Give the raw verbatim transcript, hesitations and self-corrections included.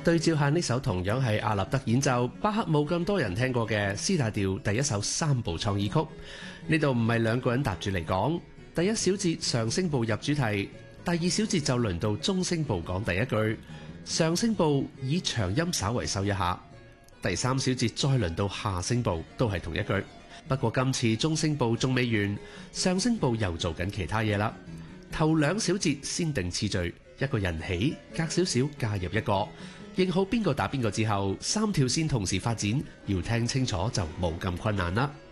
對照下呢首同樣係阿納德演奏，巴赫冇咁多人聽過嘅 C 大調第一首三部創意曲。呢度唔係兩個人搭住嚟講，第一小節上聲部入主題，第二小節就輪到中聲部講第一句，上聲部以長音稍為收一下，第三小節再輪到下聲部都係同一句。不過今次中聲部仲未完，上聲部又做緊其他嘢啦。頭兩小節先定次序，一個人起，隔少少加入一個，認好邊個打邊個之後，三條線同時發展，要聽清楚就冇咁困難啦。